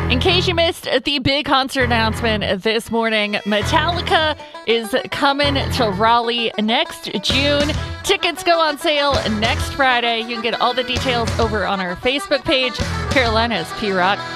In case you missed the big concert announcement this morning, Metallica is coming to Raleigh next June. Tickets go on sale next Friday. You can get all the details over on our Facebook page, Carolina's P-Rock.